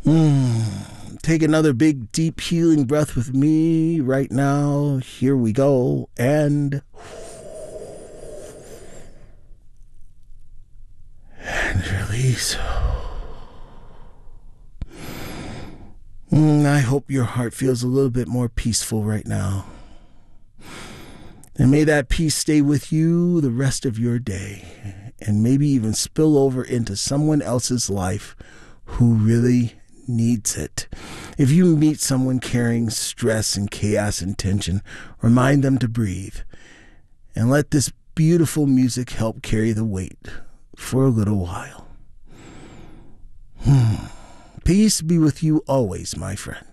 Take another big, deep, healing breath with me right now. Here we go. And release. I hope your heart feels a little bit more peaceful right now. And may that peace stay with you the rest of your day. And maybe even spill over into someone else's life who really needs it. If you meet someone carrying stress and chaos and tension, remind them to breathe. And let this beautiful music help carry the weight for a little while. Peace be with you always, my friend.